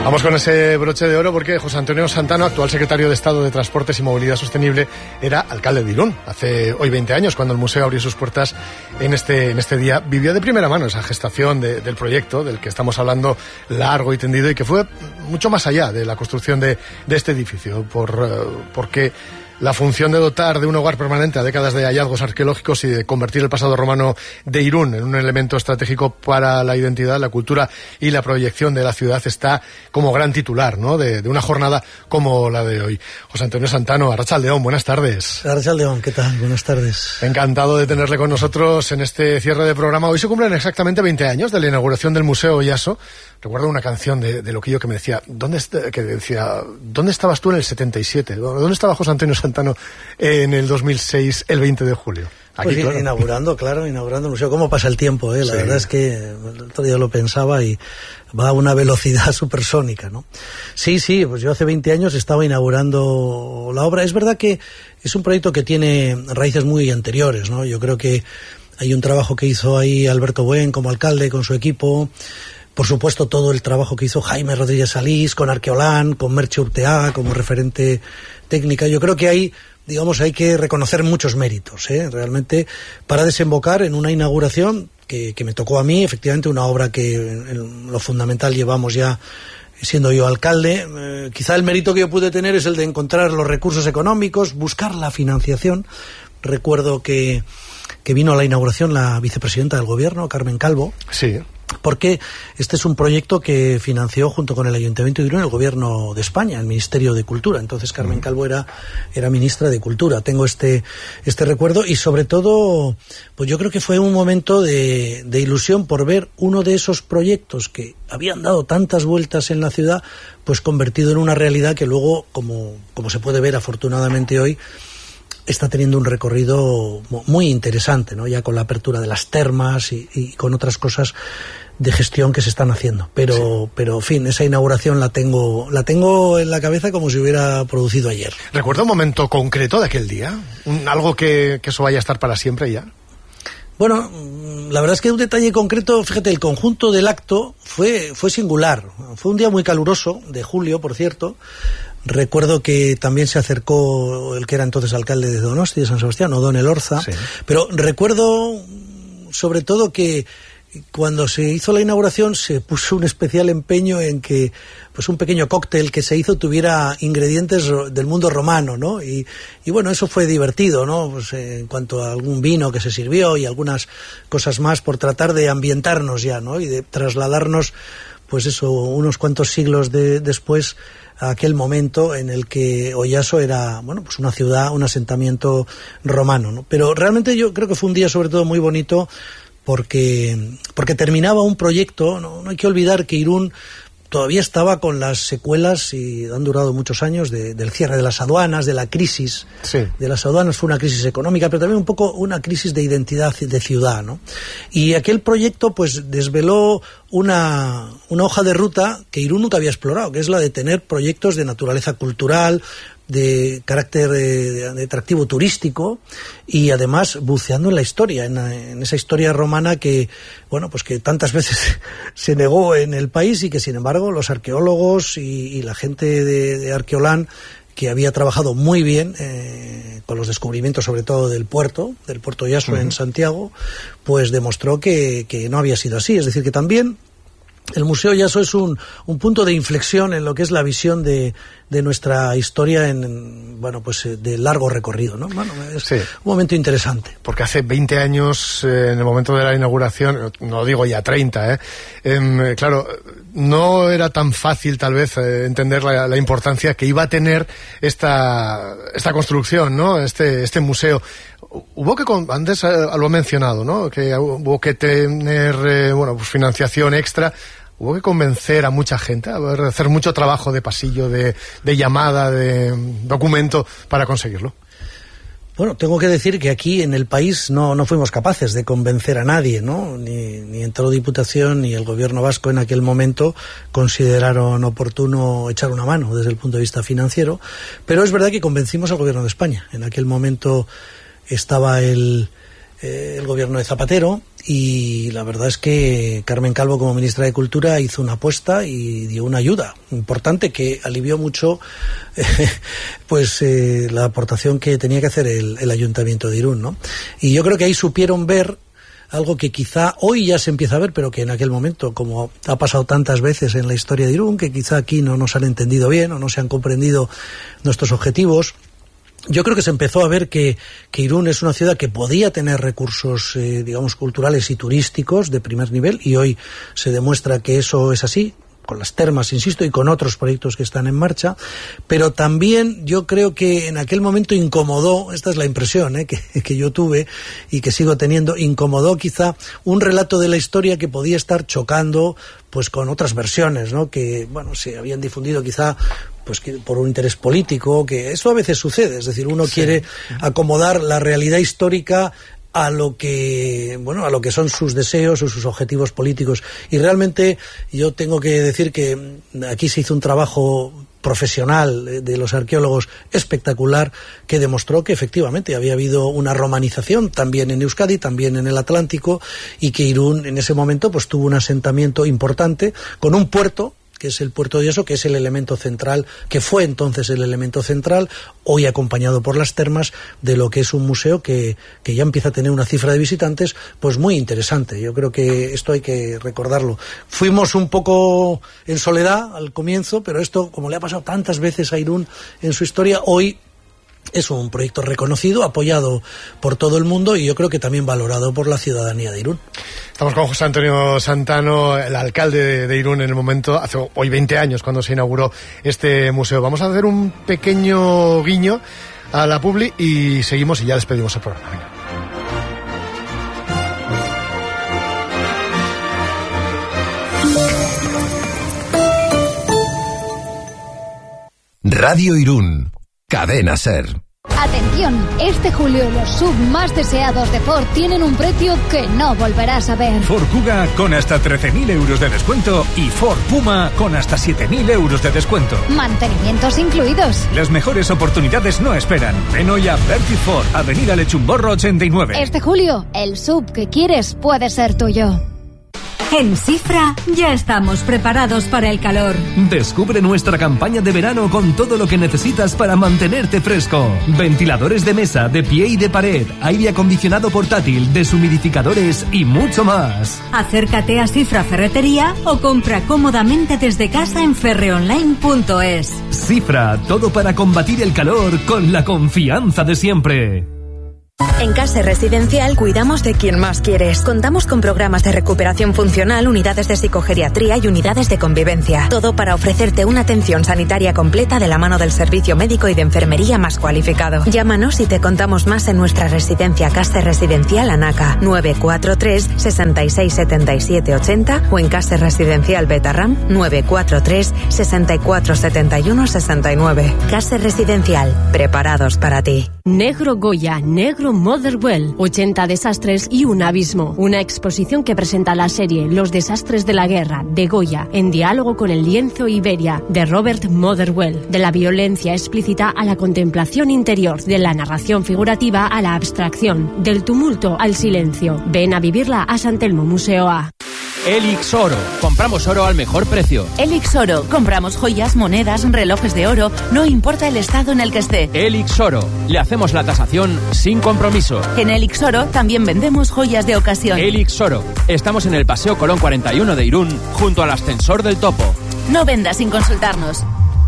Vamos con ese broche de oro porque José Antonio Santano, actual secretario de Estado de Transportes y Movilidad Sostenible, era alcalde de Irún hace hoy 20 años, cuando el museo abrió sus puertas en este día. Vivió de primera mano esa gestación del proyecto del que estamos hablando largo y tendido, y que fue mucho más allá de la construcción de este edificio, porque la función de dotar de un hogar permanente a décadas de hallazgos arqueológicos y de convertir el pasado romano de Irún en un elemento estratégico para la identidad, la cultura y la proyección de la ciudad está como gran titular, ¿no?, de una jornada como la de hoy. José Antonio Santano, Arratsaldeon, buenas tardes. Arratsaldeon, ¿qué tal? Buenas tardes. Encantado de tenerle con nosotros en este cierre de programa. Hoy se cumplen exactamente 20 años de la inauguración del Museo Oyaso. Recuerdo una canción de Loquillo que me decía, ¿dónde estabas tú en el 77? ¿Dónde estaba José Antonio Santano en el 2006, el 20 de julio? Aquí, pues claro. inaugurando el museo. ¿Cómo pasa el tiempo? La verdad es que el otro día lo pensaba y va a una velocidad supersónica, ¿no? Sí, pues yo hace 20 años estaba inaugurando la obra. Es verdad que es un proyecto que tiene raíces muy anteriores, ¿no? Yo creo que hay un trabajo que hizo ahí Alberto Buen como alcalde con su equipo. Por supuesto, todo el trabajo que hizo Jaime Rodríguez Salís con Arqueolán, con Merche Urteaga como referente técnica. Yo creo que hay que reconocer muchos méritos, realmente, para desembocar en una inauguración que me tocó a mí, efectivamente, una obra que en lo fundamental llevamos ya siendo yo alcalde. Quizá el mérito que yo pude tener es el de encontrar los recursos económicos, buscar la financiación. Recuerdo que vino a la inauguración la vicepresidenta del gobierno, Carmen Calvo. Sí. Porque este es un proyecto que financió junto con el Ayuntamiento de Irún el Gobierno de España, el Ministerio de Cultura. Entonces Carmen Calvo era ministra de Cultura. Tengo este recuerdo, y sobre todo, pues yo creo que fue un momento de ilusión por ver uno de esos proyectos que habían dado tantas vueltas en la ciudad, pues convertido en una realidad que luego, como se puede ver afortunadamente hoy, está teniendo un recorrido muy interesante, ¿no? Ya con la apertura de las termas y con otras cosas de gestión que se están haciendo. Pero en fin, esa inauguración la tengo en la cabeza como si hubiera producido ayer. ¿Recuerda un momento concreto de aquel día? ¿Algo que eso vaya a estar para siempre ya? Bueno, la verdad es que un detalle concreto, fíjate, el conjunto del acto fue singular. Fue un día muy caluroso, de julio, por cierto. Recuerdo que también se acercó el que era entonces alcalde de Donosti, de San Sebastián, Odón Elorza. Sí. Pero recuerdo sobre todo que cuando se hizo la inauguración se puso un especial empeño en que pues un pequeño cóctel que se hizo tuviera ingredientes del mundo romano, ¿no? Y bueno, eso fue divertido, ¿no? Pues en cuanto a algún vino que se sirvió y algunas cosas más, por tratar de ambientarnos ya, ¿no? Y de trasladarnos, pues eso, unos cuantos siglos después, a aquel momento en el que Oyaso era, bueno, pues una ciudad, un asentamiento romano, ¿no? Pero realmente yo creo que fue un día sobre todo muy bonito porque terminaba un proyecto. No hay que olvidar que Irún todavía estaba con las secuelas, y han durado muchos años, del cierre de las aduanas, de la crisis de las aduanas. Fue una crisis económica, pero también un poco una crisis de identidad de ciudad, ¿no? Y aquel proyecto pues desveló una hoja de ruta que Irún nunca había explorado, que es la de tener proyectos de naturaleza cultural, de carácter de atractivo turístico, y además buceando en la historia, en esa historia romana que, bueno, pues que tantas veces se negó en el país, y que sin embargo los arqueólogos y la gente de Arqueolán, que había trabajado muy bien con los descubrimientos sobre todo del puerto Oyaso en Santiago, pues demostró que no había sido así. Es decir, que también el Museo Oyaso es un punto de inflexión en lo que es la visión de nuestra historia de largo recorrido, ¿no? Bueno, es un momento interesante. Porque hace 20 años, en el momento de la inauguración, no digo ya 30, claro, no era tan fácil tal vez entender la importancia que iba a tener esta construcción, ¿no? Este museo. Hubo que, antes lo he mencionado, ¿no? Que hubo que tener pues financiación extra. Hubo que convencer a mucha gente, hacer mucho trabajo de pasillo, de llamada, de documento para conseguirlo. Bueno, tengo que decir que aquí en el país no fuimos capaces de convencer a nadie, ¿no? Ni entró Diputación ni el gobierno vasco en aquel momento consideraron oportuno echar una mano desde el punto de vista financiero, pero es verdad que convencimos al gobierno de España. En aquel momento estaba el el gobierno de Zapatero, y la verdad es que Carmen Calvo, como ministra de Cultura, hizo una apuesta y dio una ayuda importante que alivió mucho la aportación que tenía que hacer el Ayuntamiento de Irún, ¿no? Y yo creo que ahí supieron ver algo que quizá hoy ya se empieza a ver, pero que en aquel momento, como ha pasado tantas veces en la historia de Irún, que quizá aquí no nos han entendido bien o no se han comprendido nuestros objetivos. Yo creo que se empezó a ver que Irún es una ciudad que podía tener recursos, digamos, culturales y turísticos de primer nivel, y hoy se demuestra que eso es así, con las termas, insisto, y con otros proyectos que están en marcha, pero también yo creo que en aquel momento incomodó, esta es la impresión que yo tuve y que sigo teniendo, incomodó quizá un relato de la historia que podía estar chocando pues con otras versiones, ¿no? Que, bueno, se habían difundido quizá pues que por un interés político, que eso a veces sucede, es decir, uno quiere acomodar la realidad histórica a lo que son sus deseos o sus objetivos políticos. Y realmente yo tengo que decir que aquí se hizo un trabajo profesional de los arqueólogos espectacular, que demostró que efectivamente había habido una romanización también en Euskadi, también en el Atlántico, y que Irún en ese momento pues tuvo un asentamiento importante con un puerto, que es el puerto de Yaso, que es el elemento central, que fue entonces el elemento central, hoy acompañado por las termas, de lo que es un museo que ya empieza a tener una cifra de visitantes pues muy interesante. Yo creo que esto hay que recordarlo. Fuimos un poco en soledad al comienzo, pero esto, como le ha pasado tantas veces a Irún en su historia, hoy es un proyecto reconocido, apoyado por todo el mundo, y yo creo que también valorado por la ciudadanía de Irún. Estamos con José Antonio Santano, el alcalde de Irún en el momento, hace hoy 20 años cuando se inauguró este museo. Vamos a hacer un pequeño guiño a la publi y seguimos y ya despedimos el programa. Venga. Radio Irún, Cadena SER. Atención, este julio los sub más deseados de Ford tienen un precio que no volverás a ver. Ford Kuga con hasta 13.000 euros de descuento y Ford Puma con hasta 7.000 euros de descuento. Mantenimientos incluidos. Las mejores oportunidades no esperan. Ven hoy a Berti Ford, Avenida Lechumborro 89. Este julio, el sub que quieres puede ser tuyo. En Cifra ya estamos preparados para el calor. Descubre nuestra campaña de verano con todo lo que necesitas para mantenerte fresco. Ventiladores de mesa, de pie y de pared, aire acondicionado portátil, deshumidificadores y mucho más. Acércate a Cifra Ferretería o compra cómodamente desde casa en ferreonline.es. Cifra, todo para combatir el calor con la confianza de siempre. En Case Residencial cuidamos de quien más quieres. Contamos con programas de recuperación funcional, unidades de psicogeriatría y unidades de convivencia. Todo para ofrecerte una atención sanitaria completa de la mano del servicio médico y de enfermería más cualificado. Llámanos y te contamos más en nuestra residencia Case Residencial Anaca, 943 66 77 80, o en Case Residencial Betarram, 943 64 71 69. Case Residencial, preparados para ti. Negro Goya, Negro Motherwell, 80 desastres y un abismo. Una exposición que presenta la serie Los desastres de la guerra, de Goya, en diálogo con el lienzo Iberia, de Robert Motherwell. De la violencia explícita a la contemplación interior, de la narración figurativa a la abstracción, del tumulto al silencio. Ven a vivirla a San Telmo Museo A. Elix Oro. Compramos oro al mejor precio. Elix Oro. Compramos joyas, monedas, relojes de oro, no importa el estado en el que esté. Elix Oro. Le hacemos la tasación sin compromiso. En Elix Oro también vendemos joyas de ocasión. Elix Oro. Estamos en el Paseo Colón 41 de Irún, junto al ascensor del Topo. No vendas sin consultarnos.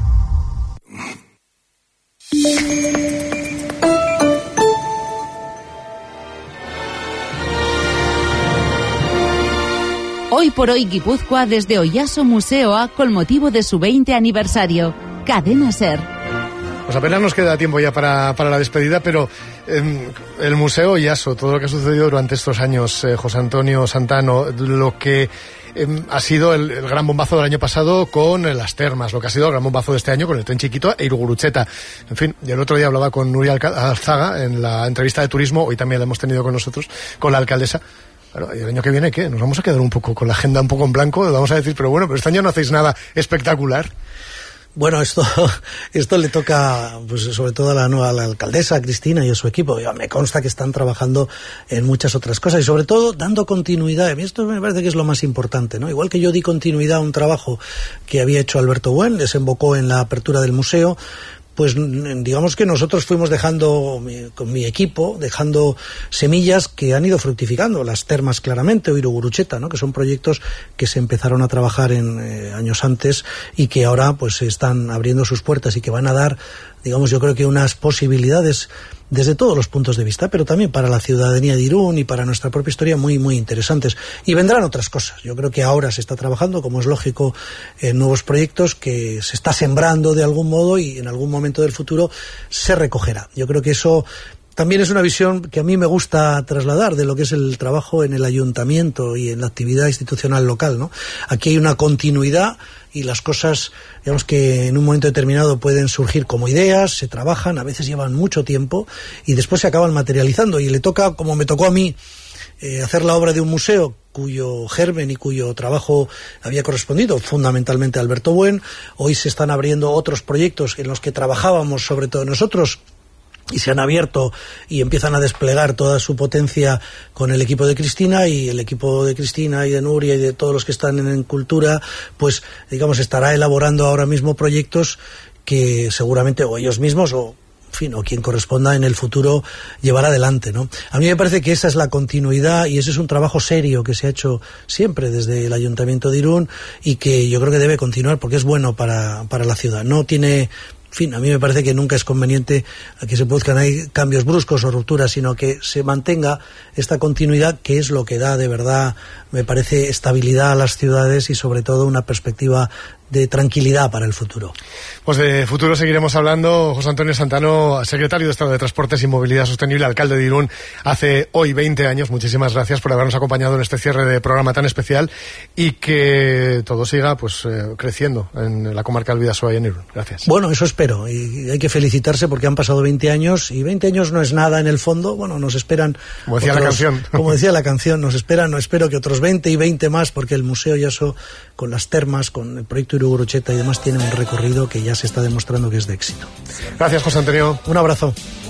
Hoy por hoy Guipúzcoa desde Oyaso Museo A con motivo de su 20 aniversario. Cadena SER. Pues apenas nos queda tiempo ya para la despedida, pero el Museo Oyaso, todo lo que ha sucedido durante estos años, José Antonio Santano, lo que ha sido el gran bombazo del año pasado con las termas, lo que ha sido el gran bombazo de este año con el tren chiquito e Irugurutxeta. En fin, y el otro día hablaba con Nuria Alzaga en la entrevista de turismo, hoy también la hemos tenido con nosotros, con la alcaldesa. Claro, ¿y el año que viene qué? ¿Nos vamos a quedar un poco con la agenda un poco en blanco? Vamos a decir, pero este año no hacéis nada espectacular. Bueno, esto le toca, pues, sobre todo a la alcaldesa Cristina y a su equipo. Me consta que están trabajando en muchas otras cosas y sobre todo dando continuidad. A mí esto me parece que es lo más importante, ¿no? Igual que yo di continuidad a un trabajo que había hecho Alberto Buen, desembocó en la apertura del museo. Pues digamos que nosotros fuimos dejando, con mi equipo, dejando semillas que han ido fructificando, las termas claramente, o Irugurucheta, ¿no? Que son proyectos que se empezaron a trabajar en años antes y que ahora pues están abriendo sus puertas y que van a dar, digamos, yo creo que unas posibilidades desde todos los puntos de vista, pero también para la ciudadanía de Irún y para nuestra propia historia muy, muy interesantes. Y vendrán otras cosas. Yo creo que ahora se está trabajando, como es lógico, en nuevos proyectos que se está sembrando de algún modo y en algún momento del futuro se recogerá. Yo creo que eso también es una visión que a mí me gusta trasladar de lo que es el trabajo en el ayuntamiento y en la actividad institucional local, ¿no? Aquí hay una continuidad y las cosas, digamos que en un momento determinado pueden surgir como ideas, se trabajan, a veces llevan mucho tiempo y después se acaban materializando. Y le toca, como me tocó a mí, hacer la obra de un museo cuyo germen y cuyo trabajo había correspondido fundamentalmente a Alberto Buen. Hoy se están abriendo otros proyectos en los que trabajábamos sobre todo nosotros, y se han abierto y empiezan a desplegar toda su potencia con el equipo de Cristina, y el equipo de Cristina y de Nuria y de todos los que están en cultura, pues digamos estará elaborando ahora mismo proyectos que seguramente o ellos mismos o quien corresponda en el futuro llevar adelante, ¿no? A mí me parece que esa es la continuidad y ese es un trabajo serio que se ha hecho siempre desde el Ayuntamiento de Irún y que yo creo que debe continuar porque es bueno para la ciudad. No tiene... a mí me parece que nunca es conveniente que se produzcan ahí cambios bruscos o rupturas, sino que se mantenga esta continuidad que es lo que da de verdad, me parece, estabilidad a las ciudades y sobre todo una perspectiva de tranquilidad para el futuro. Pues de futuro seguiremos hablando. José Antonio Santano, secretario de Estado de Transportes y Movilidad Sostenible, alcalde de Irún hace hoy 20 años. Muchísimas gracias por habernos acompañado en este cierre de programa tan especial y que todo siga pues creciendo en la comarca del Bidasoa y en Irún. Gracias. Bueno, eso espero y hay que felicitarse porque han pasado 20 años y 20 años no es nada en el fondo. Bueno, nos esperan, como decía la canción, no espero que otros 20 y 20 más, porque el Museo Yaso con las termas, con el proyecto Irugurucheta y demás tiene un recorrido que ya se está demostrando que es de éxito. Gracias, José Antonio. Un abrazo.